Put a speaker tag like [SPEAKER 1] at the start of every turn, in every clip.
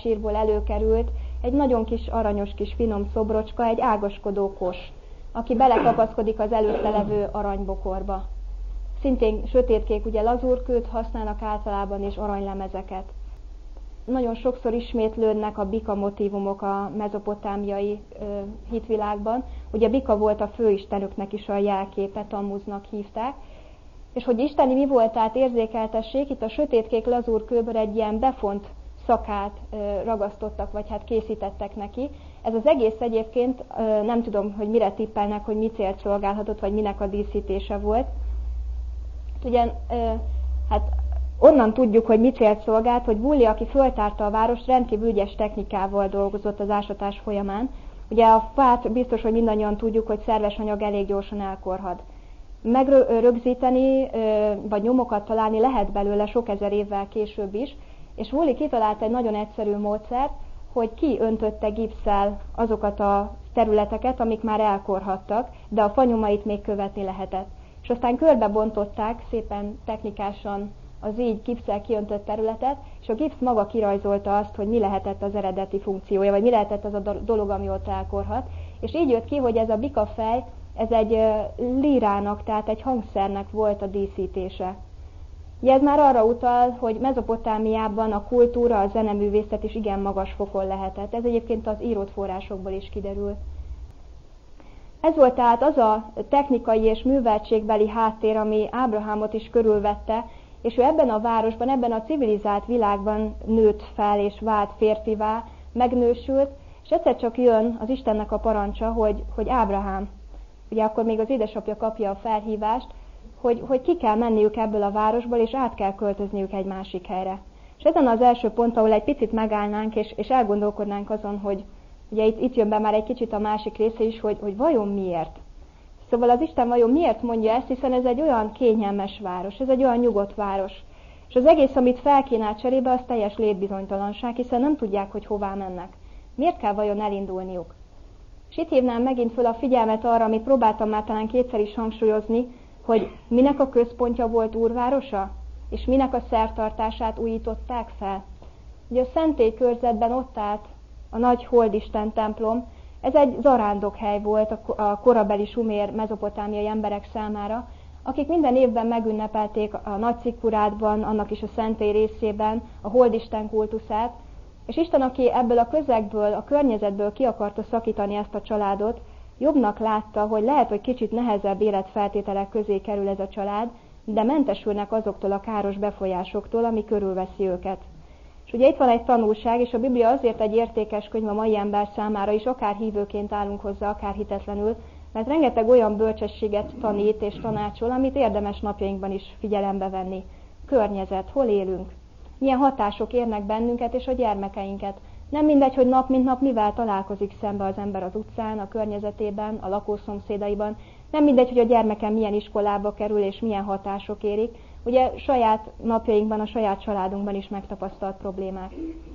[SPEAKER 1] sírból előkerült egy nagyon kis aranyos kis finom szobrocska, egy ágaskodó kos, aki belekapaszkodik az előtte levő aranybokorba. Szintén sötétkék, ugye lazúrkőt használnak általában, és aranylemezeket. Nagyon sokszor ismétlődnek a bika motívumok a mezopotámiai hitvilágban. Ugye bika volt a főistenüknek is a jelképe, Tammuznak hívták. És hogy isteni mi voltát érzékeltessék, itt a sötétkék lazúrkőből egy ilyen befont szakát ragasztottak, vagy hát készítettek neki. Ez az egész egyébként, nem tudom, hogy mire tippelnek, hogy mi célt szolgálhatott, vagy minek a díszítése volt. Ugye, hát onnan tudjuk, hogy mi célt szolgált, hogy Woolley, aki föltárta a várost, rendkívül ügyes technikával dolgozott az ásatás folyamán. Ugye a fát biztos, hogy mindannyian tudjuk, hogy szerves anyag elég gyorsan elkorhad. Megrögzíteni, vagy nyomokat találni lehet belőle sok ezer évvel később is, és Woolley kitalált egy nagyon egyszerű módszert, hogy kiöntötte gipsszel azokat a területeket, amik már elkorhattak, de a fanyomait még követni lehetett. És aztán körbebontották szépen technikásan az így gipsszel kiöntött területet, és a gipsz maga kirajzolta azt, hogy mi lehetett az eredeti funkciója, vagy mi lehetett az a dolog, ami ott elkorhat. És így jött ki, hogy ez a bikafej, ez egy lírának, tehát egy hangszernek volt a díszítése. Ez már arra utal, hogy Mezopotámiában a kultúra, a zeneművészet is igen magas fokon lehetett. Ez egyébként az írott forrásokból is kiderül. Ez volt tehát az a technikai és műveltségbeli háttér, ami Ábrahámot is körülvette, és ő ebben a városban, ebben a civilizált világban nőtt fel és vált férfivá, megnősült, és egyszer csak jön az Istennek a parancsa, hogy Ábrahám, ugye akkor még az édesapja kapja a felhívást, hogy ki kell menniük ebből a városból, és át kell költözniük egy másik helyre. És ezen az első pont, ahol egy picit megállnánk, és elgondolkodnánk azon, hogy ugye itt jön be már egy kicsit a másik része is, hogy vajon miért. Szóval az Isten vajon miért mondja ezt, hiszen ez egy olyan kényelmes város, ez egy olyan nyugodt város. És az egész, amit felkínál cserébe, az teljes létbizonytalanság, hiszen nem tudják, hogy hová mennek. Miért kell vajon elindulniuk? És itt hívnám megint föl a figyelmet arra, amit próbáltam már talán kétszer is hangsúlyozni, hogy minek a központja volt Úrvárosa, és minek a szertartását újították fel. Ugye a szentély körzetben ott állt a nagy holdisten templom, ez egy zarándokhely volt a korabeli sumér mezopotámiai emberek számára, akik minden évben megünnepelték a nagy cikkurátban, annak is a szentély részében a holdisten kultuszát, és Isten, aki ebből a közegből, a környezetből ki akarta szakítani ezt a családot, jobbnak látta, hogy lehet, hogy kicsit nehezebb életfeltételek közé kerül ez a család, de mentesülnek azoktól a káros befolyásoktól, ami körülveszi őket. És ugye itt van egy tanulság, és a Biblia azért egy értékes könyv a mai ember számára is, akár hívőként állunk hozzá, akár hitetlenül, mert rengeteg olyan bölcsességet tanít és tanácsol, amit érdemes napjainkban is figyelembe venni. Környezet, hol élünk? Milyen hatások érnek bennünket és a gyermekeinket? Nem mindegy, hogy nap mint nap mivel találkozik szembe az ember az utcán, a környezetében, a lakószomszédaiban. Nem mindegy, hogy a gyermekem milyen iskolába kerül és milyen hatások érik. Ugye saját napjainkban, a saját családunkban is megtapasztalt problémák.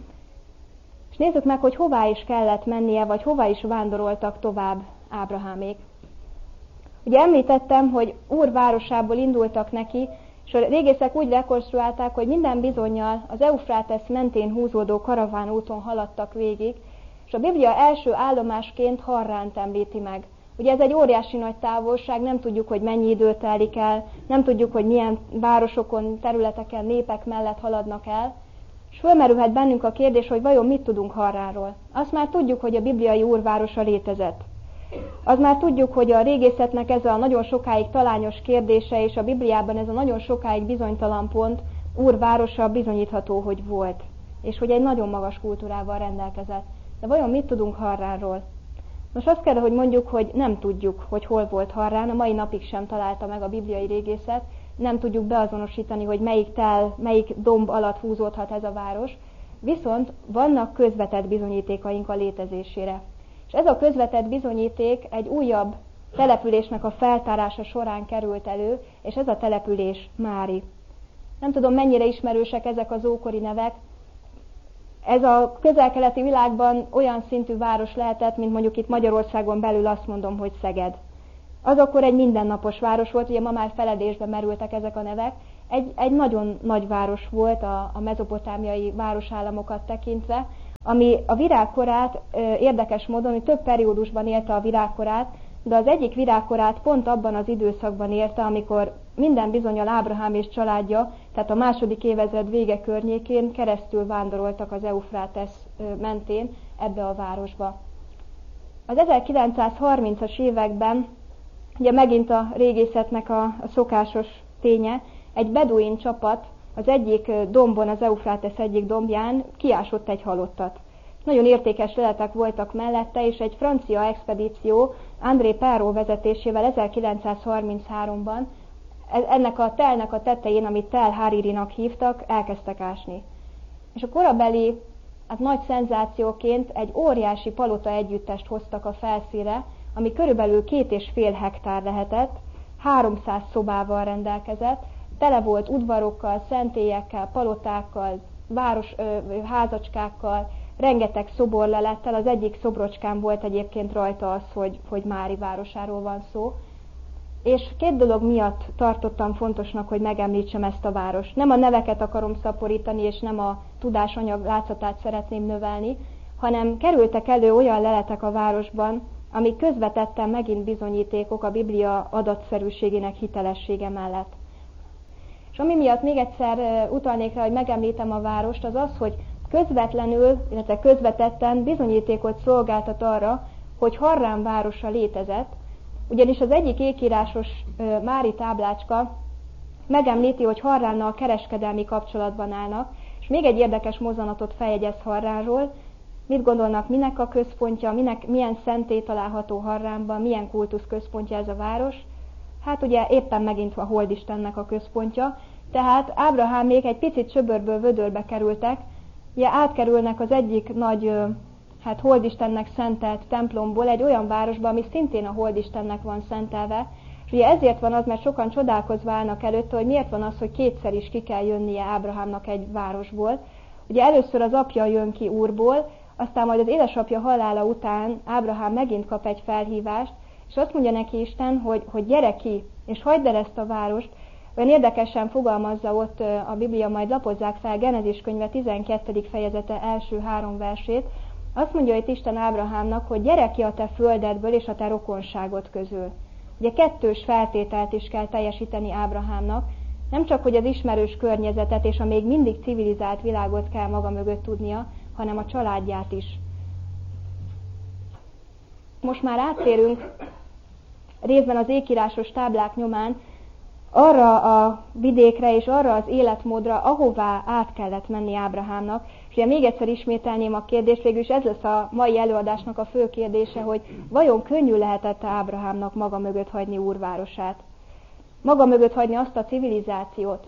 [SPEAKER 1] És nézzük meg, hogy hová is kellett mennie, vagy hová is vándoroltak tovább Ábrahámék. Ugye említettem, hogy Úr városából indultak neki, és a régészek úgy rekonstruálták, hogy minden bizonnyal az Eufrátesz mentén húzódó karavánúton haladtak végig, és a Biblia első állomásként Harránt említi meg. Ugye ez egy óriási nagy távolság, nem tudjuk, hogy mennyi idő telik el, nem tudjuk, hogy milyen városokon, területeken, népek mellett haladnak el, és fölmerülhet bennünk a kérdés, hogy vajon mit tudunk Harránról. Azt már tudjuk, hogy a bibliai Úrvárosa létezett. Az már tudjuk, hogy a régészetnek ez a nagyon sokáig talányos kérdése, és a Bibliában ez a nagyon sokáig bizonytalan pont, Úrvárosa bizonyítható, hogy volt, és hogy egy nagyon magas kultúrával rendelkezett. De vajon mit tudunk Harránról? Most azt kell, hogy mondjuk, hogy nem tudjuk, hogy hol volt Harrán, a mai napig sem találta meg a bibliai régészet, nem tudjuk beazonosítani, hogy melyik domb alatt húzódhat ez a város, viszont vannak közvetett bizonyítékaink a létezésére. És ez a közvetett bizonyíték egy újabb településnek a feltárása során került elő, és ez a település Mári. Nem tudom, mennyire ismerősek ezek az ókori nevek. Ez a közel-keleti világban olyan szintű város lehetett, mint mondjuk itt Magyarországon belül azt mondom, hogy Szeged. Az akkor egy mindennapos város volt, ugye ma már feledésbe merültek ezek a nevek. Egy nagyon nagy város volt a mezopotámiai városállamokat tekintve, ami a virágkorát érdekes módon, hogy több periódusban élte a virágkorát, de az egyik virágkorát pont abban az időszakban élte, amikor minden bizonnyal Ábrahám és családja, tehát a második évezred vége környékén keresztül vándoroltak az Eufrátesz mentén ebbe a városba. Az 1930-as években, ugye megint a régészetnek a szokásos ténye, egy beduin csapat az egyik dombon, az Eufrátesz egyik dombján kiásott egy halottat. Nagyon értékes leletek voltak mellette, és egy francia expedíció André Perrault vezetésével 1933-ban ennek a telnek a tetején, amit Tel Haririnak hívtak, elkezdtek ásni. És a korabeli nagy szenzációként egy óriási palota együttest hoztak a felszínre, ami körülbelül 2,5 hektár lehetett, 300 szobával rendelkezett, tele volt udvarokkal, szentélyekkel, palotákkal, házacskákkal, rengeteg szoborlelettel. Az egyik szobrocskán volt egyébként rajta az, hogy Mári városáról van szó. És 2 dolog miatt tartottam fontosnak, hogy megemlítsem ezt a várost. Nem a neveket akarom szaporítani, és nem a tudásanyag látszatát szeretném növelni, hanem kerültek elő olyan leletek a városban, amik közvetetten megint bizonyítékok a Biblia adatszerűségének hitelessége mellett. És ami miatt még egyszer utalnék rá, hogy megemlítem a várost, az az, hogy közvetlenül, illetve közvetetten bizonyítékot szolgáltat arra, hogy Harrán városa létezett, ugyanis az egyik ékírásos mári táblácska megemlíti, hogy Harránnal kereskedelmi kapcsolatban állnak, és még egy érdekes mozzanatot feljegyez Harránról. Mit gondolnak, minek a központja, milyen szentély található Harránban, milyen kultusz központja ez a város? Hát ugye éppen megint a holdistennek a központja, tehát Ábrahám még egy picit csöbörből vödörbe kerültek, ugye átkerülnek az egyik nagy holdistennek szentelt templomból egy olyan városba, ami szintén a holdistennek van szentelve, és ugye ezért van az, mert sokan csodálkozva állnak előtte, hogy miért van az, hogy kétszer is ki kell jönnie Ábrahámnak egy városból. Ugye először az apja jön ki Úrból, aztán majd az édesapja halála után Ábrahám megint kap egy felhívást, és azt mondja neki Isten, hogy gyere ki, és hagyd el ezt a várost. Olyan érdekesen fogalmazza ott a Biblia, majd lapozzák fel Genezis könyve 12. fejezete első 3 versét. Azt mondja itt Isten Ábrahámnak, hogy gyere ki a te földedből és a te rokonságod közül. Ugye 2 feltételt is kell teljesíteni Ábrahámnak, nem csak, hogy az ismerős környezetet és a még mindig civilizált világot kell maga mögött tudnia, hanem a családját is. Most már áttérünk részben az ékírásos táblák nyomán arra a vidékre és arra az életmódra, ahová át kellett menni Ábrahámnak. És ugye még egyszer ismételném a kérdést, végül is ez lesz a mai előadásnak a fő kérdése, hogy vajon könnyű lehetett Ábrahámnak maga mögött hagyni Úrvárosát? Maga mögött hagyni azt a civilizációt,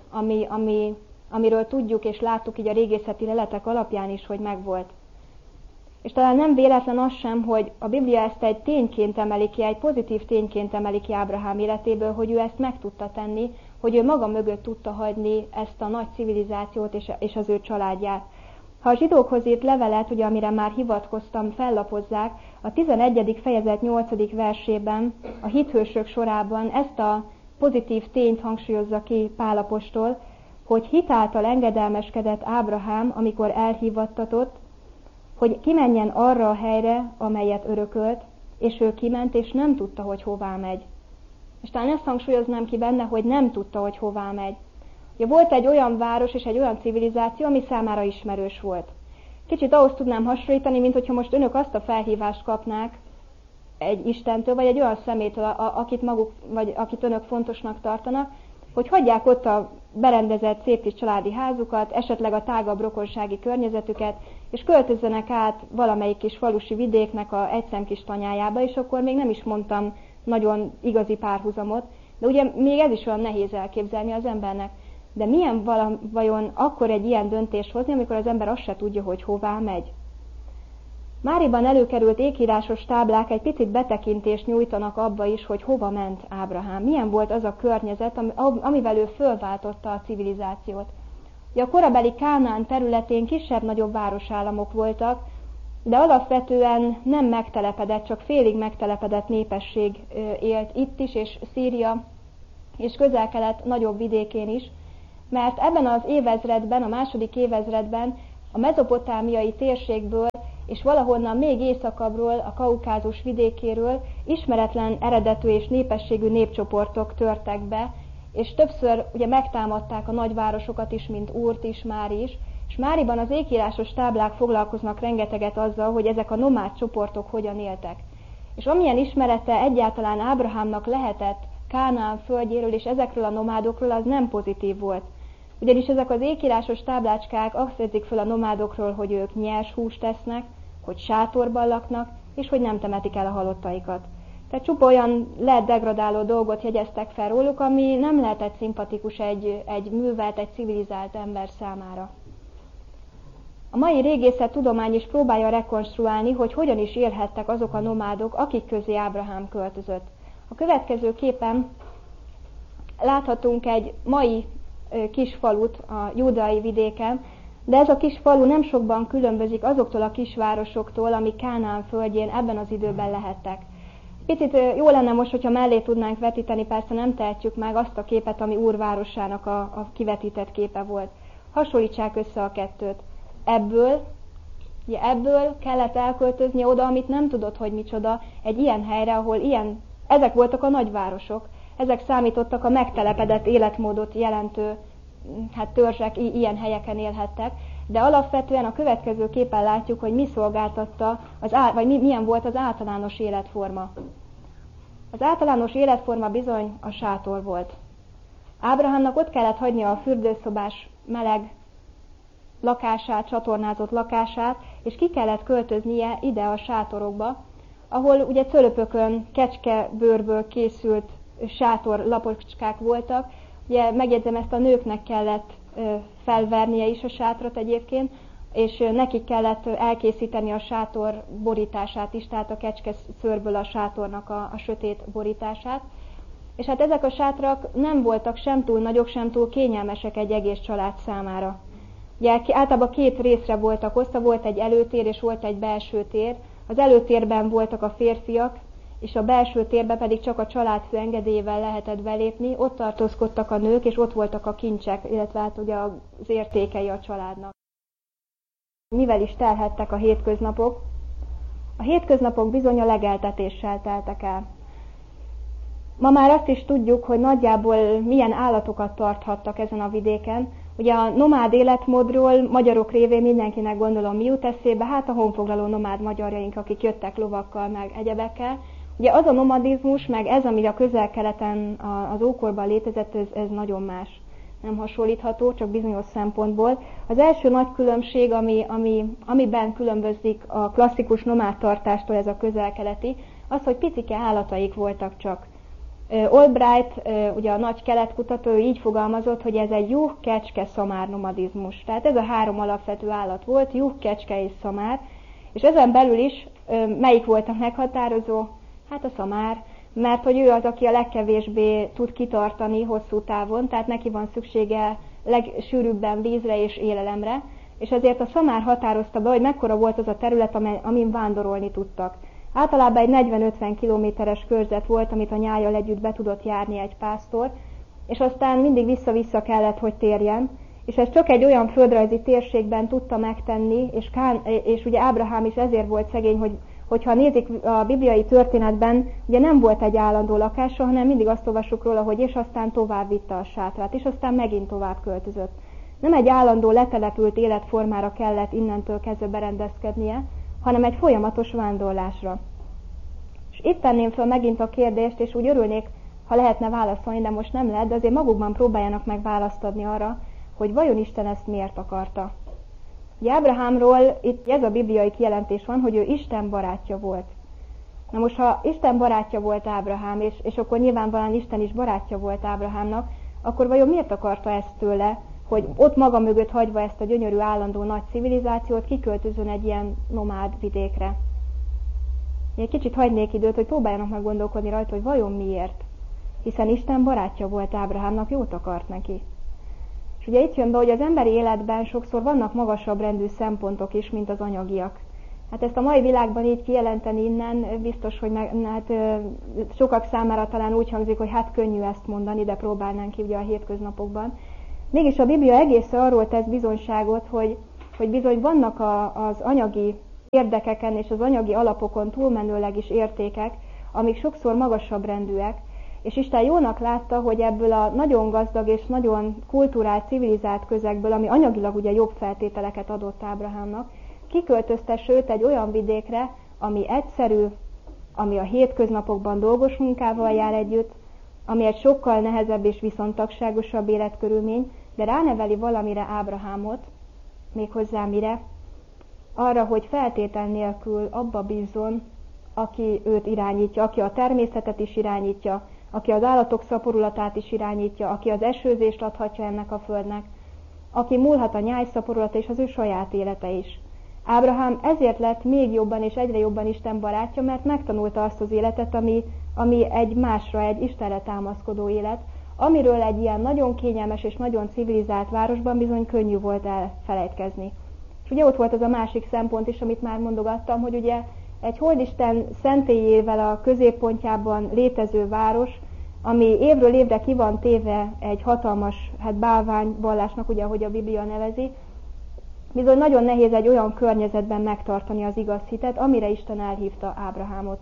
[SPEAKER 1] amiről tudjuk és láttuk így a régészeti leletek alapján is, hogy megvolt. És talán nem véletlen az sem, hogy a Biblia ezt egy tényként emeli ki, egy pozitív tényként emeli ki Ábrahám életéből, hogy ő ezt meg tudta tenni, hogy ő maga mögött tudta hagyni ezt a nagy civilizációt és az ő családját. Ha a zsidókhoz írt levelet, ugye, amire már hivatkoztam, fellapozzák, a 11. fejezet 8. versében, a hithősök sorában ezt a pozitív tényt hangsúlyozza ki Pál apostol, hogy hitáltal engedelmeskedett Ábrahám, amikor elhívattatott, hogy kimenjen arra a helyre, amelyet örökölt, és ő kiment, és nem tudta, hogy hová megy. És talán ezt hangsúlyoznám ki benne, hogy nem tudta, hogy hová megy. Ugye volt egy olyan város és egy olyan civilizáció, ami számára ismerős volt. Kicsit ahhoz tudnám hasonlítani, mint hogyha most önök azt a felhívást kapnák egy Istentől, vagy egy olyan szemétől, akit önök fontosnak tartanak, hogy hagyják ott a berendezett szép kis családi házukat, esetleg a tágabb rokonsági környezetüket, és költözzenek át valamelyik kis falusi vidéknek a egyszem kis tanyájába, és akkor még nem is mondtam nagyon igazi párhuzamot, de ugye még ez is olyan nehéz elképzelni az embernek. De milyen vajon akkor egy ilyen döntést hozni, amikor az ember azt se tudja, hogy hová megy? Máriban előkerült ékírásos táblák egy picit betekintést nyújtanak abba is, hogy hova ment Ábrahám. Milyen volt az a környezet, amivel ő fölváltotta a civilizációt. Ugye a korabeli Kánaán területén kisebb-nagyobb városállamok voltak, de alapvetően nem megtelepedett, csak félig megtelepedett népesség élt itt is, és Szíria és Közel-Kelet nagyobb vidékén is, mert ebben az évezredben, a második évezredben a mezopotámiai térségből és valahonnan még északabbról, a Kaukázus vidékéről ismeretlen eredetű és népességű népcsoportok törtek be, és többször ugye megtámadták a nagyvárosokat is, mint Úrt is, Mári is, és Máriban az ékírásos táblák foglalkoznak rengeteget azzal, hogy ezek a nomád csoportok hogyan éltek. És amilyen ismerete egyáltalán Ábrahámnak lehetett Kánaán földjéről és ezekről a nomádokról, az nem pozitív volt. Ugyanis ezek az ékírásos táblácskák azt jegyzik föl a nomádokról, hogy ők nyers húst esznek, hogy sátorban laknak, és hogy nem temetik el a halottaikat. Tehát csupa olyan lehet degradáló dolgot jegyeztek fel róluk, ami nem lehetett szimpatikus egy művelt, egy civilizált ember számára. A mai régészettudomány is próbálja rekonstruálni, hogy hogyan is élhettek azok a nomádok, akik közé Ábrahám költözött. A következő képen láthatunk egy mai kis falut a júdeai vidéken, de ez a kis falu nem sokban különbözik azoktól a kisvárosoktól, amik Kánaán földjén ebben az időben lehettek. Picit jó lenne most, hogyha mellé tudnánk vetíteni, persze nem tehetjük meg azt a képet, ami Úr városának a kivetített képe volt. Hasonlítsák össze a kettőt. Ebből kellett elköltözni oda, amit nem tudod, hogy micsoda, egy ilyen helyre, ahol ezek voltak a nagyvárosok, ezek számítottak a megtelepedett életmódot jelentő törzsek, ilyen helyeken élhettek, de alapvetően a következő képen látjuk, hogy mi szolgáltatta, milyen volt az általános életforma. Az általános életforma bizony a sátor volt. Ábrahámnak ott kellett hagynia a fürdőszobás meleg lakását, csatornázott lakását, és ki kellett költöznie ide a sátorokba, ahol ugye cölöpökön, kecskebőrből készült sátorlapocskák voltak. Ugye megjegyzem, ezt a nőknek kellett felvernie is a sátrat egyébként, és nekik kellett elkészíteni a sátor borítását is, tehát a kecskeszőrből a sátornak a sötét borítását. És hát ezek a sátrak nem voltak sem túl nagyok, sem túl kényelmesek egy egész család számára. Ugye általában két részre voltak osztva, volt egy előtér és volt egy belső tér. Az előtérben voltak a férfiak, és a belső térbe pedig csak a családfő engedélyével lehetett belépni, ott tartózkodtak a nők, és ott voltak a kincsek, illetve hát ugye az értékei a családnak. Mivel is telhettek a hétköznapok? A hétköznapok bizony a legeltetéssel teltek el. Ma már azt is tudjuk, hogy nagyjából milyen állatokat tarthattak ezen a vidéken. Ugye a nomád életmódról magyarok révén mindenkinek gondolom mi jut eszébe, hát a honfoglaló nomád magyarjaink, akik jöttek lovakkal meg egyebekkel. Ugye az a nomadizmus, meg ez, ami a Közel-Keleten az ókorban létezett, ez nagyon más. Nem hasonlítható, csak bizonyos szempontból. Az első nagy különbség, amiben különbözik a klasszikus nomádtartástól ez a közel-keleti, az, hogy picike állataik voltak csak. Albright, ugye a nagy keletkutató, így fogalmazott, hogy ez egy juh, kecske, szamár nomadizmus. Tehát ez a három alapvető állat volt, juh, kecske és szamár, és ezen belül is melyik volt a meghatározó? Hát a szamár, mert hogy ő az, aki a legkevésbé tud kitartani hosszú távon, tehát neki van szüksége legsűrűbben vízre és élelemre, és ezért a szamár határozta be, hogy mekkora volt az a terület, amin vándorolni tudtak. Általában egy 40-50 kilométeres körzet volt, amit a nyájjal együtt be tudott járni egy pásztor, és aztán mindig vissza-vissza kellett, hogy térjen, és ez csak egy olyan földrajzi térségben tudta megtenni, és ugye Ábrahám is ezért volt szegény, hogyha nézik a bibliai történetben, ugye nem volt egy állandó lakása, hanem mindig azt olvassuk róla, hogy és aztán tovább vitte a sátrát, és aztán megint tovább költözött. Nem egy állandó letelepült életformára kellett innentől kezdve berendezkednie, hanem egy folyamatos vándorlásra. És itt tenném föl megint a kérdést, és úgy örülnék, ha lehetne válaszolni, de most nem lehet, de azért magukban próbáljanak meg választ adni arra, hogy vajon Isten ezt miért akarta. Ugye Ábrahámról itt ez a bibliai kijelentés van, hogy ő Isten barátja volt. Na most, ha Isten barátja volt Ábrahám, és akkor nyilvánvalóan Isten is barátja volt Ábrahámnak, akkor vajon miért akarta ezt tőle, hogy ott maga mögött hagyva ezt a gyönyörű állandó nagy civilizációt kiköltözön egy ilyen nomád vidékre? Egy kicsit hagynék időt, hogy próbáljanak meg gondolkodni rajta, hogy vajon miért. Hiszen Isten barátja volt Ábrahámnak, jót akart neki. És ugye itt jön be, hogy az emberi életben sokszor vannak magasabb rendű szempontok is, mint az anyagiak. Hát ezt a mai világban így kijelenteni innen, biztos, hogy sokak számára talán úgy hangzik, hogy hát könnyű ezt mondani, de próbálnánk ki ugye a hétköznapokban. Mégis a Biblia egészen arról tesz bizonyságot, hogy hogy bizony vannak az anyagi érdekeken és az anyagi alapokon túlmenőleg is értékek, amik sokszor magasabb rendűek, és Isten jónak látta, hogy ebből a nagyon gazdag és nagyon kulturált, civilizált közegből, ami anyagilag ugye jobb feltételeket adott Ábrahámnak, kiköltöztesse őt egy olyan vidékre, ami egyszerű, ami a hétköznapokban dolgos munkával jár együtt, ami egy sokkal nehezebb és viszontagságosabb életkörülmény, de ráneveli valamire Ábrahámot, méghozzá mire? Arra, hogy feltétel nélkül abba bízzon, aki őt irányítja, aki a természetet is irányítja, aki az állatok szaporulatát is irányítja, aki az esőzést adhatja ennek a földnek, aki múlhat a nyáj szaporulata és az ő saját élete is. Ábrahám ezért lett még jobban és egyre jobban Isten barátja, mert megtanulta azt az életet, ami egy másra, egy Istenre támaszkodó élet, amiről egy ilyen nagyon kényelmes és nagyon civilizált városban bizony könnyű volt elfelejtkezni. És ugye ott volt az a másik szempont is, amit már mondogattam, hogy ugye egy Holdisten szentélyével a középpontjában létező város, ami évről évre ki van téve egy hatalmas bálványvallásnak, ugye, ahogy a Biblia nevezi, bizony nagyon nehéz egy olyan környezetben megtartani az igaz hitet, amire Isten elhívta Ábrahámot.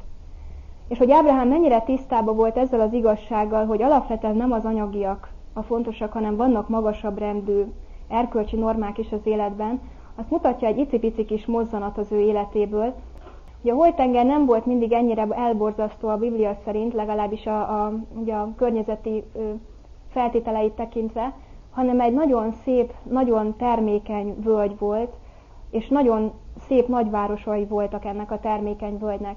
[SPEAKER 1] És hogy Ábrahám mennyire tisztában volt ezzel az igazsággal, hogy alapvetően nem az anyagiak a fontosak, hanem vannak magasabb rendű erkölcsi normák is az életben, azt mutatja egy icipici kis mozzanat az ő életéből. Ugye a Holdtenger nem volt mindig ennyire elborzasztó a Biblia szerint, legalábbis ugye a környezeti feltételeit tekintve, hanem egy nagyon szép, nagyon termékeny völgy volt, és nagyon szép nagyvárosai voltak ennek a termékeny völgynek.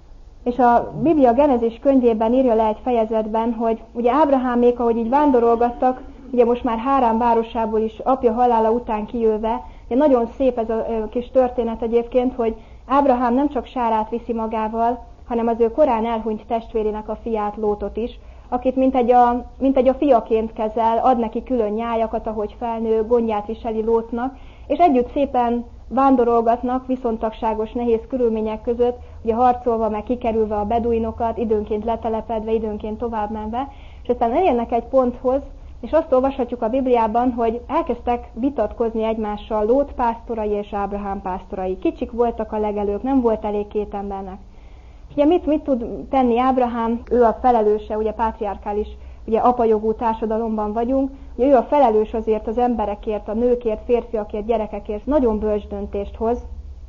[SPEAKER 1] És a Biblia Genezis könyvében írja le egy fejezetben, hogy ugye Ábrahámék, ahogy így vándorolgattak, ugye most már Hárán városából is apja halála után kijöve, ugye nagyon szép ez a kis történet egyébként, hogy Ábrahám nem csak Sárát viszi magával, hanem az ő korán elhunyt testvérének a fiát, Lótot is, akit mint egy a fiaként kezel, ad neki külön nyájakat, ahogy felnő, gondját viseli Lótnak, és együtt szépen vándorolgatnak viszontagságos, nehéz körülmények között, ugye harcolva, meg kikerülve a beduinokat, időnként letelepedve, időnként tovább menve, és aztán elérnek egy ponthoz, és azt olvashatjuk a Bibliában, hogy elkezdtek vitatkozni egymással Lót pásztorai és Ábrahám pásztorai. Kicsik voltak a legelők, nem volt elég két embernek. És ugye mit tud tenni Ábrahám? Ő a felelőse, ugye pátriárkális, ugye apajogú társadalomban vagyunk, ugye ő a felelős azért az emberekért, a nőkért, férfiakért, gyerekekért, nagyon bölcs döntést hoz,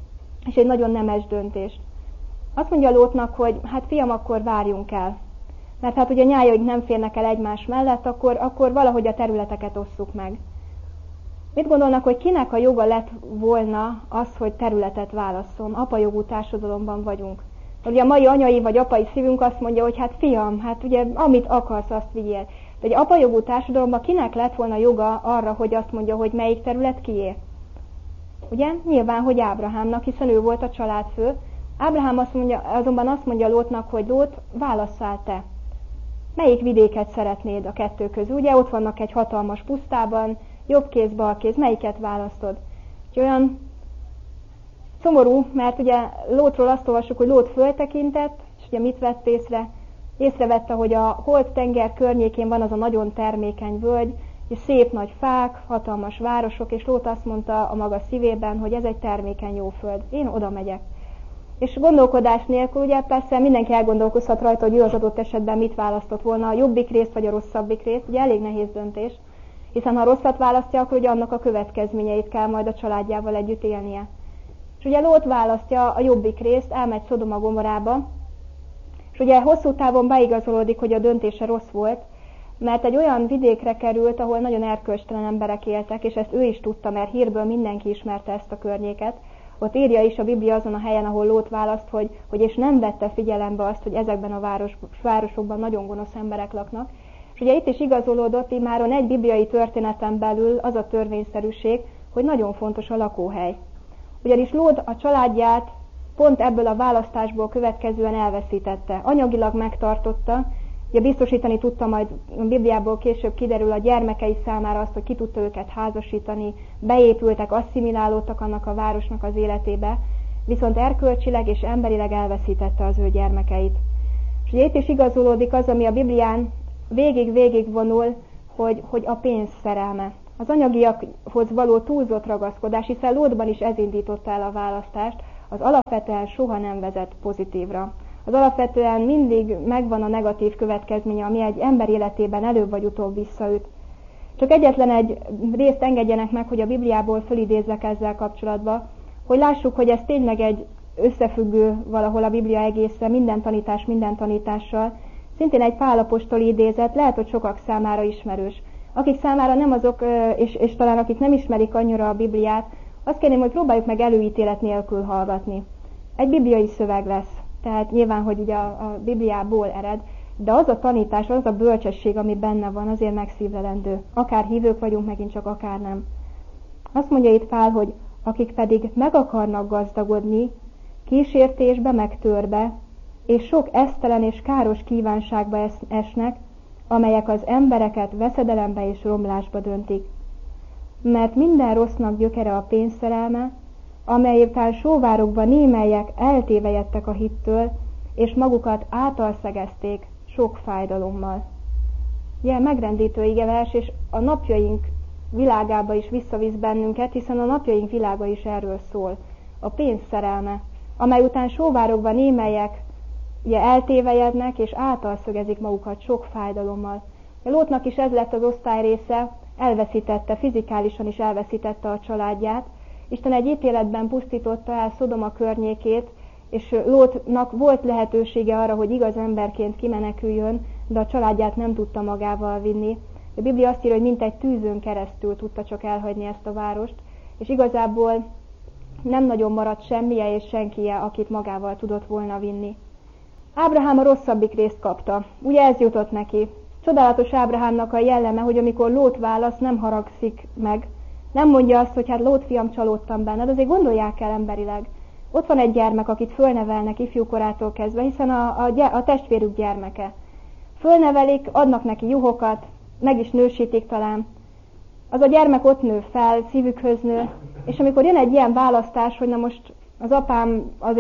[SPEAKER 1] és egy nagyon nemes döntést. Azt mondja Lótnak, hogy hát fiam, akkor várjunk el. Mert hát ugye nyájaink nem férnek el egymás mellett, akkor valahogy a területeket osszuk meg. Mit gondolnak, hogy kinek a joga lett volna az, hogy területet válasszon? Apajogú társadalomban vagyunk. Ugye a mai anyai vagy apai szívünk azt mondja, hogy hát fiam, hát ugye amit akarsz, azt vigyél. De egy apajogú társadalomban kinek lett volna joga arra, hogy azt mondja, hogy melyik terület kié? Ugye? Nyilván, hogy Ábrahámnak, hiszen ő volt a családfő. Ábrahám azonban azt mondja Lótnak, hogy Lót, válasszál te. Melyik vidéket szeretnéd a kettő közül? Ugye ott vannak egy hatalmas pusztában, jobb kéz, bal kéz, melyiket választod? Úgyhogy olyan szomorú, mert ugye Lótról azt olvassuk, hogy Lót föltekintett, és ugye mit vett észre? Észrevette, hogy a Holdtenger környékén van az a nagyon termékeny völgy, és szép nagy fák, hatalmas városok, és Lót azt mondta a maga szívében, hogy ez egy termékeny jó föld, én oda megyek. És gondolkodás nélkül, ugye persze mindenki elgondolkozhat rajta, hogy ő az adott esetben mit választott volna, a jobbik részt vagy a rosszabbik részt, ugye elég nehéz döntés, hiszen ha rosszat választja, akkor ugye annak a következményeit kell majd a családjával együtt élnie. És ugye Lót választja a jobbik részt, elmegy Szodoma Gomorába, és ugye hosszú távon beigazolódik, hogy a döntése rossz volt, mert egy olyan vidékre került, ahol nagyon erkölcstelen emberek éltek, és ezt ő is tudta, mert hírből mindenki ismerte ezt a környéket. Ott írja is a Biblia azon a helyen, ahol Lót választ, hogy és nem vette figyelembe azt, hogy ezekben a városokban nagyon gonosz emberek laknak. És ugye itt is igazolódott immáron egy bibliai történeten belül az a törvényszerűség, hogy nagyon fontos a lakóhely. Ugyanis Lót a családját pont ebből a választásból következően elveszítette. Anyagilag megtartotta, ugye biztosítani tudta, majd a Bibliából később kiderül a gyermekei számára azt, hogy ki tudta őket házasítani, beépültek, asszimilálódtak annak a városnak az életébe, viszont erkölcsileg és emberileg elveszítette az ő gyermekeit. És ugye itt is igazolódik az, ami a Biblián végig vonul, hogy a pénz szerelme. Az anyagiakhoz való túlzott ragaszkodás, hiszen Lótban is ez indította el a választást, az alapvetően soha nem vezet pozitívra. Az alapvetően mindig megvan a negatív következménye, ami egy ember életében előbb vagy utóbb visszaüt. Csak egyetlen egy részt engedjenek meg, hogy a Bibliából fölidézzek ezzel kapcsolatban, hogy lássuk, hogy ez tényleg egy összefüggő valahol a Biblia egészen, minden tanítás minden tanítással. Szintén egy Pál apostoli idézet, lehet, hogy sokak számára ismerős. Akik számára nem azok, és talán akik nem ismerik annyira a Bibliát, azt kérném, hogy próbáljuk meg előítélet nélkül hallgatni. Egy bibliai szöveg lesz, tehát nyilván, hogy ugye a Bibliából ered, de az a tanítás, az a bölcsesség, ami benne van, azért megszívlelendő. Akár hívők vagyunk, megint csak akár nem. Azt mondja itt Pál, hogy akik pedig meg akarnak gazdagodni, kísértésbe, meg törbe, és sok esztelen és káros kívánságba esnek, amelyek az embereket veszedelembe és romlásba döntik. Mert minden rossznak gyökere a pénzszerelme, amely után sóvárokba némelyek eltévejedtek a hittől, és magukat átalszegezték sok fájdalommal. Ilyen megrendítő igevers, és a napjaink világába is visszavisz bennünket, hiszen a napjaink világa is erről szól. A pénz szerelme, amely után sóvárokba némelyek eltévejednek, és átalszögezik magukat sok fájdalommal. Lótnak is ez lett az osztály része, elveszítette, fizikálisan is elveszítette a családját. Isten egy ítéletben pusztította el Szodoma környékét, és Lótnak volt lehetősége arra, hogy igaz emberként kimeneküljön, de a családját nem tudta magával vinni. A Biblia azt írja, hogy mintegy tűzön keresztül tudta csak elhagyni ezt a várost, és igazából nem nagyon maradt semmije és senkije, akit magával tudott volna vinni. Ábrahám a rosszabbik részt kapta. Ugye ez jutott neki. Csodálatos Ábrahámnak a jelleme, hogy amikor Lót válasz, nem haragszik meg. Nem mondja azt, hogy hát Lót fiam, csalódtam benned, azért gondolják el emberileg. Ott van egy gyermek, akit fölnevelnek ifjúkorától kezdve, hiszen a testvérük gyermeke. Fölnevelik, adnak neki juhokat, meg is nősítik talán. Az a gyermek ott nő fel, szívükhöz nő, és amikor jön egy ilyen választás, hogy na most az apám, az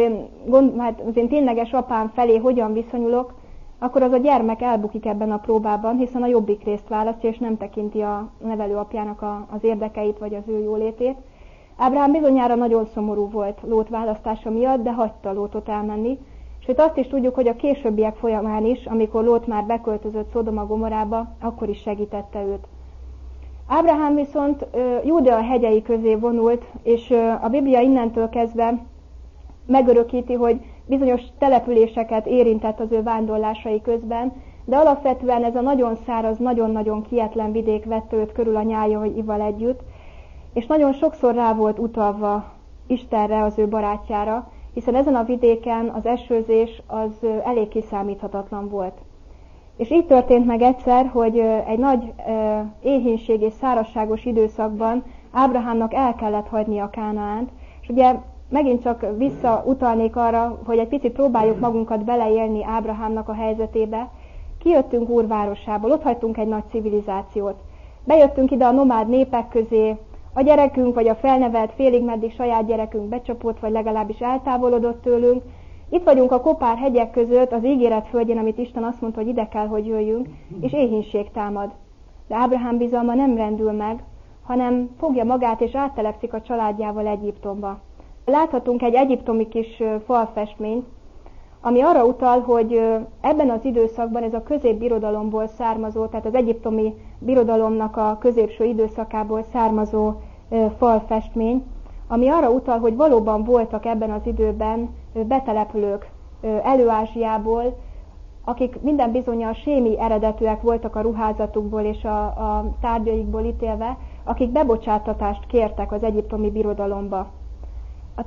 [SPEAKER 1] én tényleges apám felé hogyan viszonyulok, akkor az a gyermek elbukik ebben a próbában, hiszen a jobbik részt választja, és nem tekinti a nevelőapjának az érdekeit, vagy az ő jólétét. Ábrahám bizonyára nagyon szomorú volt Lót választása miatt, de hagyta Lótot elmenni. Sőt, azt is tudjuk, hogy a későbbiek folyamán is, amikor Lót már beköltözött Szodoma Gomorába, akkor is segítette őt. Ábrahám viszont Júdea hegyei közé vonult, és a Biblia innentől kezdve megörökíti, hogy bizonyos településeket érintett az ő vándorlásai közben, de alapvetően ez a nagyon száraz, nagyon-nagyon kietlen vidék vette őt körül a nyájaival együtt, és nagyon sokszor rá volt utalva Istenre, az ő barátjára, hiszen ezen a vidéken az esőzés az elég kiszámíthatatlan volt. És így történt meg egyszer, hogy egy nagy éhínség és szárazságos időszakban Ábrahámnak el kellett hagynia Kánaánt, és ugye megint csak visszautalnék arra, hogy egy picit próbáljuk magunkat beleélni Ábrahámnak a helyzetébe. Kijöttünk Úr városából, ott hagytunk egy nagy civilizációt. Bejöttünk ide a nomád népek közé, a gyerekünk vagy a felnevelt félig meddig saját gyerekünk becsapott, vagy legalábbis eltávolodott tőlünk. Itt vagyunk a kopár hegyek között, az ígéret földjén, amit Isten azt mondta, hogy ide kell, hogy jöjjünk, és éhínség támad. De Ábrahám bizalma nem rendül meg, hanem fogja magát és áttelepszik a családjával Egyiptomba. Láthatunk egy egyiptomi kis falfestményt, ami arra utal, hogy ebben az időszakban ez a középbirodalomból származó, tehát az egyiptomi birodalomnak a középső időszakából származó falfestmény, ami arra utal, hogy valóban voltak ebben az időben betelepülők Elő-Ázsiából, akik minden bizonnyal sémi eredetűek voltak a ruházatukból és a tárgyaikból ítélve, akik bebocsátatást kértek az egyiptomi birodalomba. A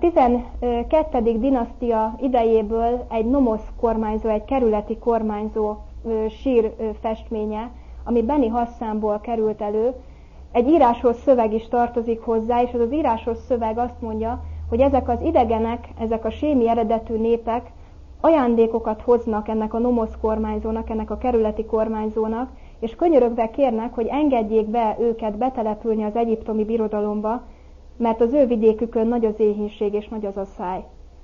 [SPEAKER 1] 12. dinasztia idejéből egy nomosz kormányzó, egy kerületi kormányzó sír festménye, ami Beni Hasszánból került elő, egy írásos szöveg is tartozik hozzá, és az az írásos szöveg azt mondja, hogy ezek az idegenek, ezek a sémi eredetű népek ajándékokat hoznak ennek a nomosz kormányzónak, ennek a kerületi kormányzónak, és könyörögve kérnek, hogy engedjék be őket betelepülni az egyiptomi birodalomba, mert az ő vidékükön nagy az éhínség és nagy az asszály.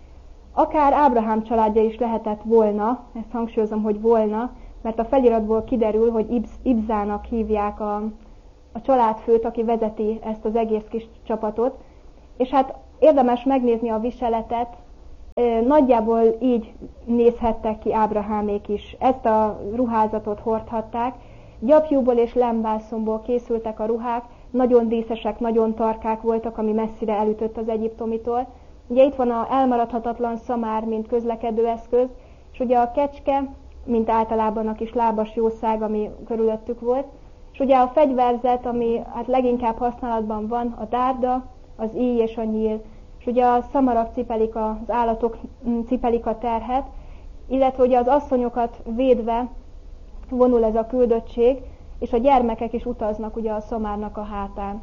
[SPEAKER 1] Akár Ábrahám családja is lehetett volna, ezt hangsúlyozom, hogy volna, mert a feliratból kiderül, hogy Ibzának hívják a családfőt, aki vezeti ezt az egész kis csapatot, és hát érdemes megnézni a viseletet, nagyjából így nézhettek ki Ábrahámék is. Ezt a ruházatot hordhatták, gyapjúból és lembászomból készültek a ruhák, nagyon díszesek, nagyon tarkák voltak, ami messzire elütött az egyiptomitól. Ugye itt van a elmaradhatatlan szamár, mint közlekedőeszköz, és ugye a kecske, mint általában a kis lábas jószág, ami körülöttük volt, és ugye a fegyverzet, ami hát leginkább használatban van, a dárda, az íj és a nyíl, és ugye a szamarak cipelik, az állatok cipelik a terhet, illetve ugye az asszonyokat védve vonul ez a küldöttség, és a gyermekek is utaznak ugye a szamárnak a hátán.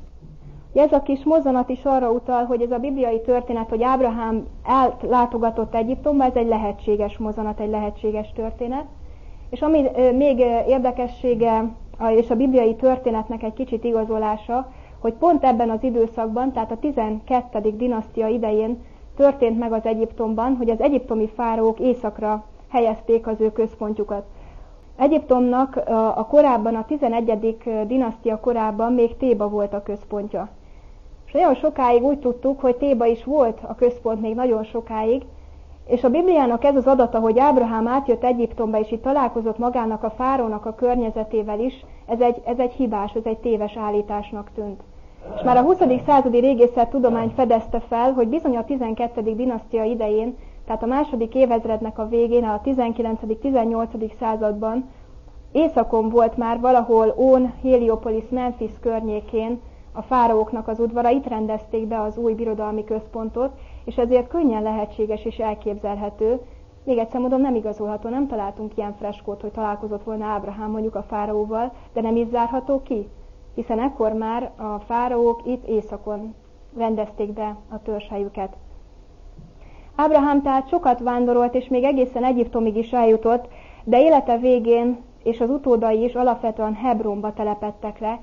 [SPEAKER 1] Ez a kis mozzanat is arra utal, hogy ez a bibliai történet, hogy Ábrahám ellátogatott Egyiptomba, ez egy lehetséges mozzanat, egy lehetséges történet. És ami még érdekessége, és a bibliai történetnek egy kicsit igazolása, hogy pont ebben az időszakban, tehát a 12. dinasztia idején történt meg az Egyiptomban, hogy az egyiptomi fáraók északra helyezték az ő központjukat. Egyiptomnak a korábban, a 11. dinasztia korában még Téba volt a központja. És nagyon sokáig úgy tudtuk, hogy Téba is volt a központ még nagyon sokáig, és a Bibliának ez az adata, hogy Ábrahám átjött Egyiptomba, és itt találkozott magának a fáraónak a környezetével is, ez egy hibás, ez egy téves állításnak tűnt. És már a 20. századi régészettudomány fedezte fel, hogy bizony a 12. dinasztia idején, tehát a második évezrednek a végén, a 19.-18. században északon volt már valahol Ón, Heliopolis, Memphis környékén a fáraóknak az udvara, itt rendezték be az új birodalmi központot, és ezért könnyen lehetséges és elképzelhető. Még egyszer mondom, nem igazolható, nem találtunk ilyen freskót, hogy találkozott volna Ábrahám mondjuk a fáraóval, de nem is zárható ki, hiszen ekkor már a fáraók itt északon rendezték be a törzshelyüket. Ábrahám tehát sokat vándorolt, és még egészen Egyiptomig is eljutott, de élete végén és az utódai is alapvetően Hebronba telepedtek le.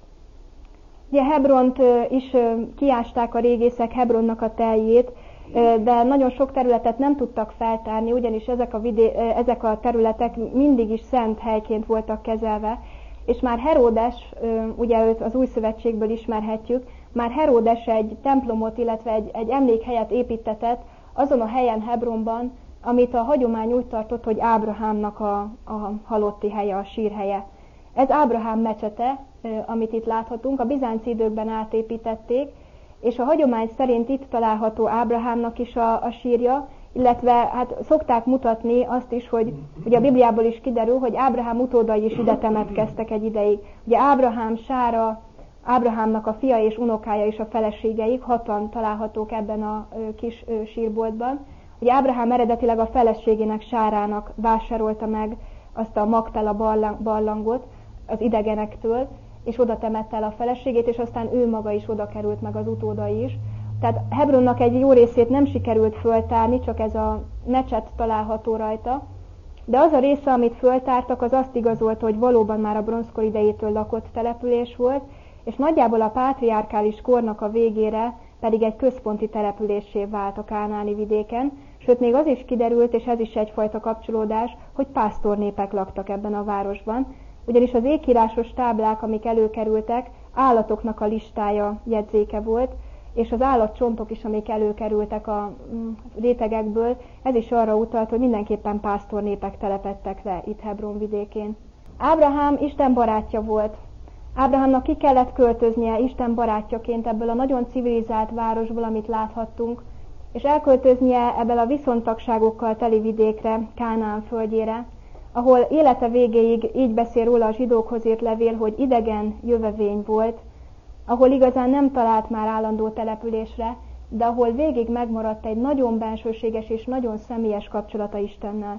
[SPEAKER 1] Ugye Hebront is kiásták a régészek, Hebronnak a teljét, de nagyon sok területet nem tudtak feltárni, ugyanis ezek a területek mindig is szent helyként voltak kezelve, és már Heródes, ugye őt az Új Szövetségből ismerhetjük, már Heródes egy templomot, illetve egy emlékhelyet építetett azon a helyen Hebronban, amit a hagyomány úgy tartott, hogy Ábrahámnak a halotti helye, a sírhelye. Ez Ábrahám mecsete, amit itt láthatunk, a bizánci időkben átépítették, és a hagyomány szerint itt található Ábrahámnak is a sírja, illetve hát szokták mutatni azt is, hogy ugye a Bibliából is kiderül, hogy Ábrahám utódai is ide temetkeztek egy ideig. Ugye Ábrahám, Sára, Ábrahámnak a fia és unokája és a feleségeik, 6-an találhatók ebben a kis sírboltban. Ugye Ábrahám eredetileg a feleségének, Sárának vásárolta meg azt a Magpela barlangot az idegenektől, és oda temette el a feleségét, és aztán ő maga is oda került, meg az utódai is. Tehát Hebronnak egy jó részét nem sikerült föltárni, csak ez a mecset található rajta, de az a része, amit föltártak, az azt igazolta, hogy valóban már a bronzkor idejétől lakott település volt, és nagyjából a pátriárkális kornak a végére pedig egy központi településsé vált a kánaáni vidéken, sőt még az is kiderült, és ez is egyfajta kapcsolódás, hogy pásztornépek laktak ebben a városban, ugyanis az ékírásos táblák, amik előkerültek, állatoknak a listája jegyzéke volt, és az állatcsontok is, amik előkerültek a rétegekből, ez is arra utalt, hogy mindenképpen pásztornépek telepedtek le itt Hebron vidékén. Ábrahám Isten barátja volt. Ábrahámnak ki kellett költöznie Isten barátjaként ebből a nagyon civilizált városból, amit láthattunk, és elköltöznie ebből a viszontagságokkal teli vidékre, Kánaán földjére, ahol élete végéig így beszél róla a zsidókhoz írt levél, hogy idegen jövevény volt, ahol igazán nem talált már állandó településre, de ahol végig megmaradt egy nagyon bensőséges és nagyon személyes kapcsolata Istennel.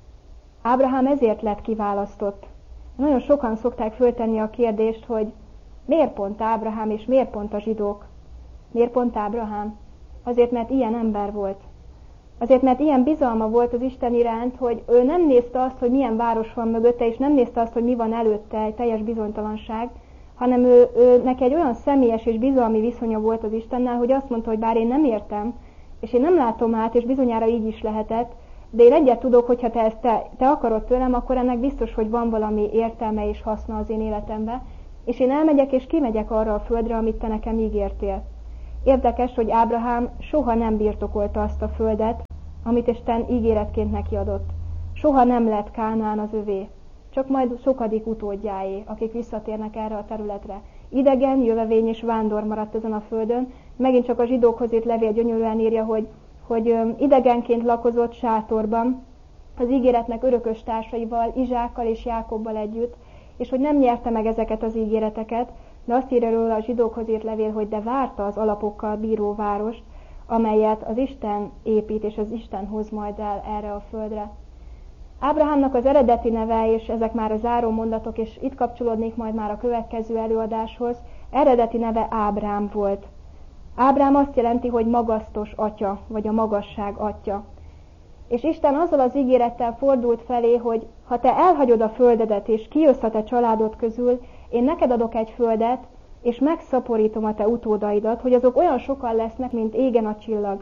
[SPEAKER 1] Ábrahám ezért lett kiválasztott. Nagyon sokan szokták föltenni a kérdést, hogy miért pont Ábrahám és miért pont a zsidók? Miért pont Ábrahám? Azért, mert ilyen ember volt. Azért, mert ilyen bizalma volt az Isten iránt, hogy ő nem nézte azt, hogy milyen város van mögötte, és nem nézte azt, hogy mi van előtte, egy teljes bizonytalanság, hanem neki egy olyan személyes és bizalmi viszonya volt az Istennel, hogy azt mondta, hogy bár én nem értem, és én nem látom át, és bizonyára így is lehetett, de én egyet tudok, hogyha te akarod tőlem, akkor ennek biztos, hogy van valami értelme és haszna az én életemben, és én elmegyek és kimegyek arra a földre, amit te nekem ígértél. Érdekes, hogy Ábrahám soha nem birtokolta azt a földet, amit Isten ígéretként neki adott. Soha nem lett Kánaán az övé, csak majd sokadik utódjáé, akik visszatérnek erre a területre. Idegen, jövevény és vándor maradt ezen a földön. Megint csak a Zsidókhoz írt levél gyönyörűen írja, hogy idegenként lakozott sátorban, az ígéretnek örökös társaival, Izsákkal és Jákobbal együtt, és hogy nem nyerte meg ezeket az ígéreteket, de azt írja róla a Zsidókhoz írt levél, hogy de várta az alapokkal bíró várost, amelyet az Isten épít, és az Isten hoz majd el erre a földre. Ábrahámnak az eredeti neve, és ezek már a záró mondatok, és itt kapcsolódnék majd már a következő előadáshoz, eredeti neve Ábrám volt. Ábrám azt jelenti, hogy magasztos atya, vagy a magasság atya. És Isten azzal az ígérettel fordult felé, hogy ha te elhagyod a földedet, és kijössz a te családod közül, én neked adok egy földet, és megszaporítom a te utódaidat, hogy azok olyan sokan lesznek, mint égen a csillag.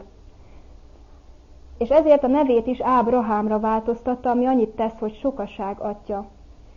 [SPEAKER 1] És ezért a nevét is Ábrahámra változtatta, ami annyit tesz, hogy sokaság atya.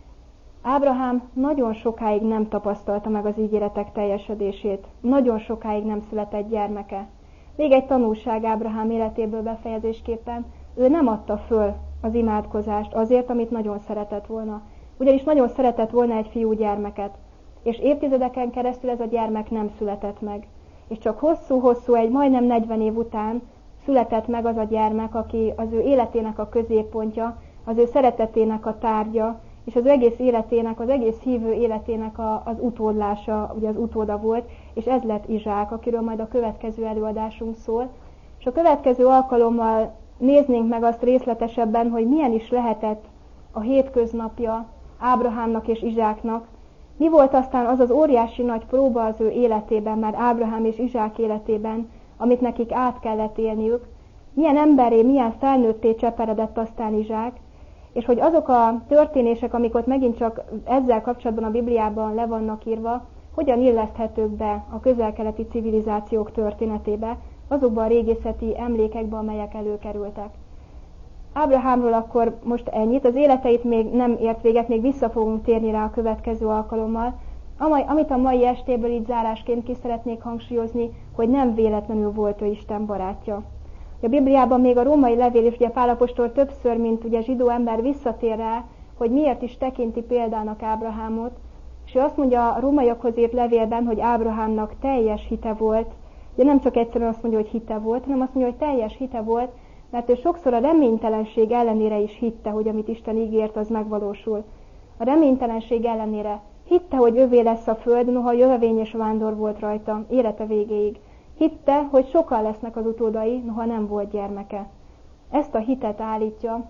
[SPEAKER 1] Ábrahám nagyon sokáig nem tapasztalta meg az ígéretek teljesedését, nagyon sokáig nem született gyermeke. Még egy tanulság Ábrahám életéből befejezésképpen, ő nem adta föl az imádkozást azért, amit nagyon szeretett volna. Ugyanis nagyon szeretett volna egy fiúgyermeket, és évtizedeken keresztül ez a gyermek nem született meg. És csak hosszú-hosszú, egy majdnem 40 év után született meg az a gyermek, aki az ő életének a középpontja, az ő szeretetének a tárgya, és az ő egész életének, az egész hívő életének az utódlása, ugye az utóda volt, és ez lett Izsák, akiről majd a következő előadásunk szól. És a következő alkalommal néznénk meg azt részletesebben, hogy milyen is lehetett a hétköznapja Ábrahámnak és Izsáknak. Mi volt aztán az az óriási nagy próba az ő életében, már Ábrahám és Izsák életében, amit nekik át kellett élniük, milyen emberré, milyen felnőtté cseperedett aztán Izsák, és hogy azok a történések, amik ott megint csak ezzel kapcsolatban a Bibliában le vannak írva, hogyan illeszthetők be a közel-keleti civilizációk történetébe, azokban a régészeti emlékekbe, amelyek előkerültek. Ábrahámról akkor most ennyit, az életeit még nem ért véget, még vissza fogunk térni rá a következő alkalommal. Amit a mai estéből így zárásként ki szeretnék hangsúlyozni, hogy nem véletlenül volt ő Isten barátja. A Bibliában még a római levél is, ugye Pál apostol többször, mint ugye zsidó ember visszatér rá, hogy miért is tekinti példának Ábrahámot, és ő azt mondja a rómaiakhoz írt levélben, hogy Ábrahámnak teljes hite volt, de nem csak egyszerűen azt mondja, hogy hite volt, hanem azt mondja, hogy teljes hite volt, mert ő sokszor a reménytelenség ellenére is hitte, hogy amit Isten ígért, az megvalósul. A reménytelenség ellenére hitte, hogy övé lesz a föld, noha jövevény és vándor volt rajta, élete végéig. Hitte, hogy sokan lesznek az utódai, noha nem volt gyermeke. Ezt a hitet állítja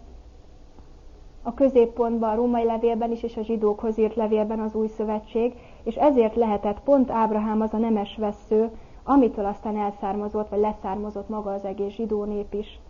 [SPEAKER 1] a középpontba a római levélben is, és a zsidókhoz írt levélben az Új Szövetség, és ezért lehetett pont Ábrahám az a nemes vessző, amitől aztán elszármazott, vagy leszármazott maga az egész zsidó nép is.